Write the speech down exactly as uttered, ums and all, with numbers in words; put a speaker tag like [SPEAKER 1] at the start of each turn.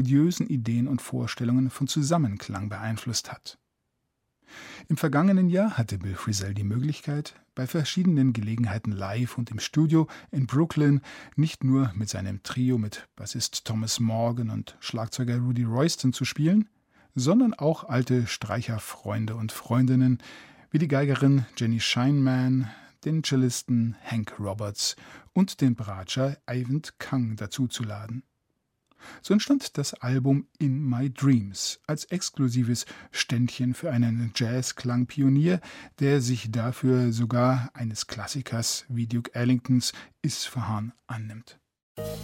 [SPEAKER 1] melodiösen Ideen und Vorstellungen von Zusammenklang beeinflusst hat. Im vergangenen Jahr hatte Bill Frisell die Möglichkeit, bei verschiedenen Gelegenheiten live und im Studio in Brooklyn nicht nur mit seinem Trio mit Bassist Thomas Morgan und Schlagzeuger Rudy Royston zu spielen, sondern auch alte Streicherfreunde und Freundinnen wie die Geigerin Jenny Scheinman, den Cellisten Hank Roberts und den Bratscher Eyvind Kang dazuzuladen. So entstand das Album In My Dreams als exklusives Ständchen für einen Jazzklang-Pionier, der sich dafür sogar eines Klassikers wie Duke Ellingtons Isfahan annimmt.